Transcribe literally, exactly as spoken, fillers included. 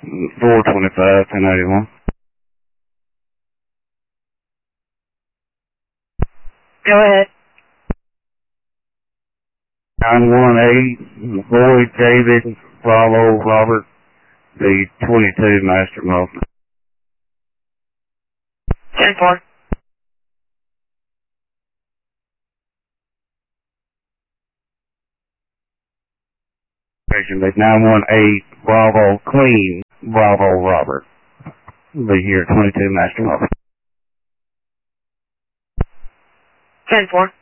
four twenty-five, ten eighty-one. Go ahead. nine one eight, Lloyd David, Bravo, Robert, the twenty-two Master Muffler. ten four. Station base nine one eight, Bravo, Queen, Bravo, Robert. Be here, twenty-two Master Muffler. ten four.